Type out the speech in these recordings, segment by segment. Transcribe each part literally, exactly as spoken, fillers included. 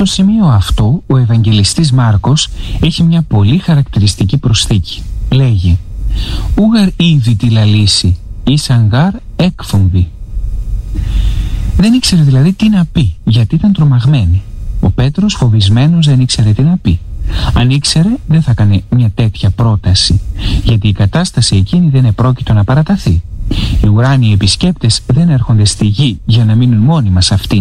Στο σημείο αυτό ο Ευαγγελιστής Μάρκος έχει μια πολύ χαρακτηριστική προσθήκη. Λέγει «Ούγαρ ήδη τη λαλήσει, ήσαν γάρ έκφομβη». Δεν ήξερε δηλαδή τι να πει, γιατί ήταν τρομαγμένη. Ο Πέτρος φοβισμένος δεν ήξερε τι να πει. Αν ήξερε δεν θα έκανε μια τέτοια πρόταση, γιατί η κατάσταση εκείνη δεν επρόκειτο να παραταθεί. Οι ουράνιοι επισκέπτες δεν έρχονται στη γη για να μείνουν μόνιμα σε αυτήν.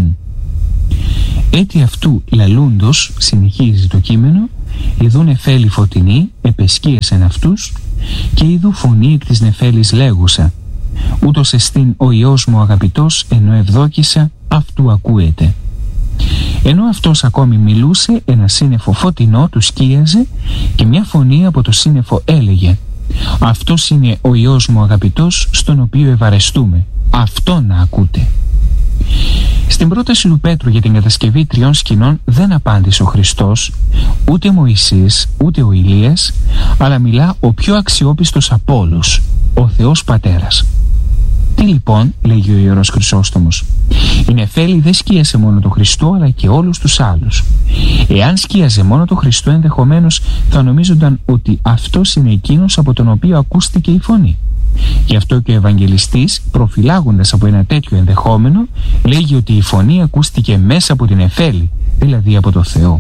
Έτι αυτού λαλούντος, συνεχίζει το κείμενο, ειδούν νεφέλη φωτεινή, επεσκίασεν αυτούς, και ειδού φωνή εκ της νεφέλης λέγουσα, ούτως εστίν ο Υιός μου αγαπητός, ενώ ευδόκησα, αυτού ακούεται. Ενώ αυτός ακόμη μιλούσε, ένα σύννεφο φωτεινό του σκίαζε και μια φωνή από το σύννεφο έλεγε, αυτός είναι ο Υιός μου αγαπητός, στον οποίο ευαρεστούμε, αυτόν να ακούτε. Στην πρόταση του Πέτρου για την κατασκευή τριών σκηνών δεν απάντησε ο Χριστός, ούτε Μωυσής, ούτε ο Ηλίας, αλλά μιλά ο πιο αξιόπιστος από όλους, ο Θεός Πατέρας. Τι λοιπόν, λέγει ο Ιερός Χρυσόστομος, η νεφέλη δεν σκίασε μόνο τον Χριστό αλλά και όλους τους άλλους. Εάν σκίαζε μόνο τον Χριστό, ενδεχομένως θα νομίζονταν ότι αυτός είναι εκείνος από τον οποίο ακούστηκε η φωνή. Γι' αυτό και ο Ευαγγελιστής, προφυλάγοντας από ένα τέτοιο ενδεχόμενο, λέγει ότι η φωνή ακούστηκε μέσα από την νεφέλη, δηλαδή από το Θεό.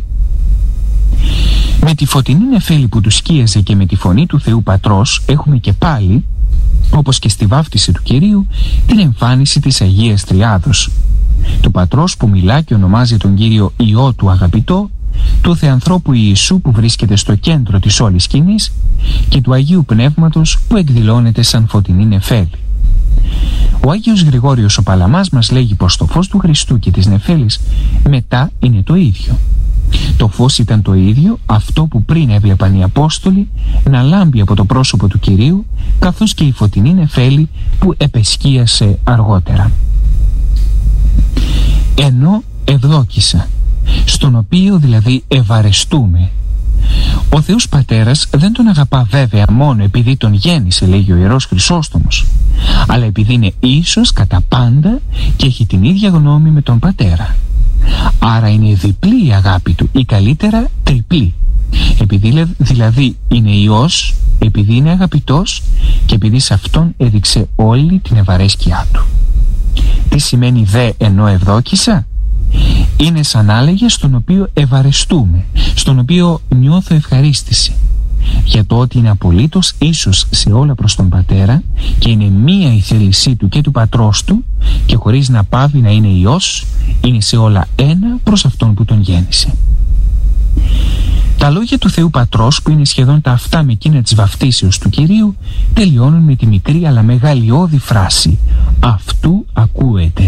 Με τη φωτεινή νεφέλη που του σκίαζε και με τη φωνή του Θεού Πατρός έχουμε και πάλι, όπως και στη βάφτιση του Κυρίου, την εμφάνιση της Αγίας Τριάδος, του Πατρός που μιλά και ονομάζει τον Κύριο Υιό του αγαπητό, του Θεανθρώπου Ιησού που βρίσκεται στο κέντρο της όλης σκηνής και του Αγίου Πνεύματος που εκδηλώνεται σαν φωτεινή νεφέλη. Ο Άγιος Γρηγόριος ο Παλαμάς μας λέγει πως το φως του Χριστού και της νεφέλης μετά είναι το ίδιο. Το φως ήταν το ίδιο αυτό που πριν έβλεπαν οι Απόστολοι να λάμπει από το πρόσωπο του Κυρίου, καθώς και η φωτεινή νεφέλη που επεσκίασε αργότερα. Ενώ ευδόκησα, στον οποίο δηλαδή ευαρεστούμε. Ο Θεός Πατέρας δεν τον αγαπά βέβαια μόνο επειδή τον γέννησε, λέγει ο Ιερός Χρυσόστομος, αλλά επειδή είναι ίσος κατά πάντα και έχει την ίδια γνώμη με τον Πατέρα. Άρα είναι διπλή η αγάπη του, ή καλύτερα τριπλή. Επειδή δηλαδή είναι Υιός, επειδή είναι αγαπητός και επειδή σε αυτόν έδειξε όλη την ευαρέσκειά του. Τι σημαίνει δε ενώ ευδόκησα? Είναι σαν να έλεγε στον οποίο ευαρεστούμε, στον οποίο νιώθω ευχαρίστηση, για το ότι είναι απολύτως ίσος σε όλα προς τον Πατέρα και είναι μία η θέλησή του και του Πατρός του και χωρίς να πάβει να είναι Υιός, είναι σε όλα ένα προς αυτόν που τον γέννησε. Τα λόγια του Θεού Πατρός, που είναι σχεδόν τα αυτά με εκείνα της βαφτίσεως του Κυρίου, τελειώνουν με τη μικρή αλλά μεγαλειώδη φράση «Αυτού ακούεται».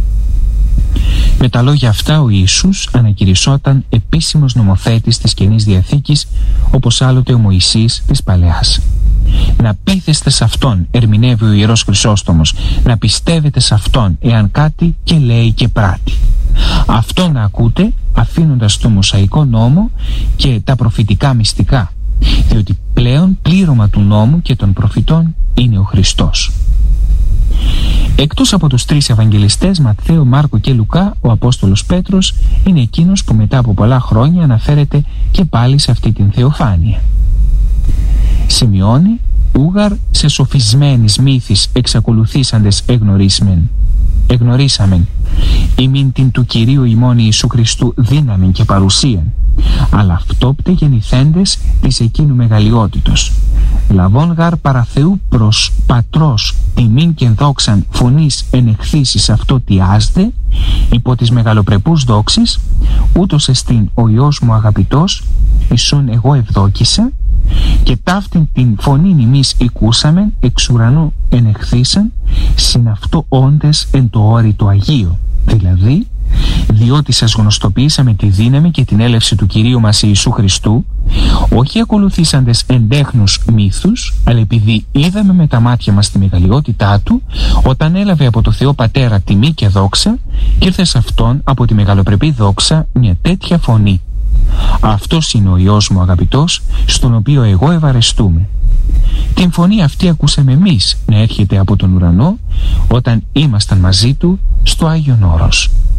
Με τα λόγια αυτά ο Ιησούς ανακηρυσσόταν επίσημος νομοθέτης της Καινής Διαθήκης, όπως άλλοτε ο Μωυσής της Παλαιάς. Να πείθεστε σε αυτόν, ερμηνεύει ο Ιερός Χρυσόστομος, να πιστεύετε σε αυτόν εάν κάτι και λέει και πράττει. Αυτό να ακούτε αφήνοντας το Μωσαϊκό νόμο και τα προφητικά μυστικά, διότι πλέον πλήρωμα του νόμου και των προφητών είναι ο Χριστός. Εκτός από τους τρεις Ευαγγελιστές, Ματθαίο, Μάρκο και Λουκά, ο Απόστολος Πέτρος είναι εκείνος που μετά από πολλά χρόνια αναφέρεται και πάλι σε αυτή την θεοφάνεια. Σημειώνει «Ούγαρ σε σοφισμένης μύθης εξακολουθήσαντες εγνωρίσμεν. Εγνωρίσαμεν, ημίν την του Κυρίου ημών Ιησού Χριστού δύναμην και παρουσίαν, αλλά αυτόπτε γεννηθέντες της εκείνου μεγαλειότητος. Λαβών γαρ παρά Θεού προς Πατρός τιμήν και δόξαν φωνής ενεχθήσεις αυτό τι άσδε, υπό της μεγαλοπρεπούς δόξης, ούτως εστίν ο Υιός μου αγαπητός, ισόν εγώ ευδόκησα, και ταύτην την φωνήν ημείς οικούσαμεν εξ ουρανού ενεχθήσαν, συν αυτό όντες εν το όρητο Αγίο, δηλαδή διότι σας γνωστοποιήσαμε τη δύναμη και την έλευση του Κυρίου μας Ιησού Χριστού, όχι ακολουθήσαντες εντέχνους μύθους, αλλά επειδή είδαμε με τα μάτια μας τη μεγαλειότητά Του, όταν έλαβε από το Θεό Πατέρα τιμή και δόξα, και ήρθε σε Αυτόν από τη μεγαλοπρεπή δόξα μια τέτοια φωνή. Αυτός είναι ο Υιός μου αγαπητός, στον οποίο εγώ ευαρεστούμε. Την φωνή αυτή ακούσαμε εμείς να έρχεται από τον ουρανό, όταν ήμασταν μαζί Του στο Άγιον Όρος.